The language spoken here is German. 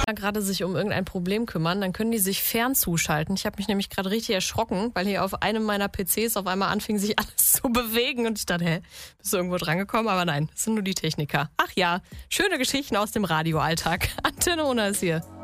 gerade sich um irgendein Problem kümmern, dann können die sich fern zuschalten. Ich habe mich nämlich gerade richtig erschrocken, weil hier auf einem meiner PCs auf einmal anfing, sich alles zu bewegen. Und ich dachte, bist du irgendwo drangekommen? Aber nein, das sind nur die Techniker. Ach ja, schöne Geschichten aus dem Radioalltag. Antenne Unna ist hier.